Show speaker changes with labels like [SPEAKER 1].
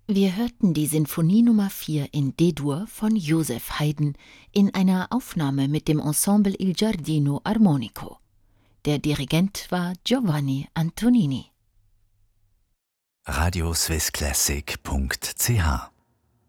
[SPEAKER 1] Wir hörten die Sinfonie Nummer 4 in D-Dur von Joseph Haydn in einer Aufnahme mit dem Ensemble Il Giardino Armonico. Der Dirigent war Giovanni Antonini.
[SPEAKER 2] radioswissclassic.ch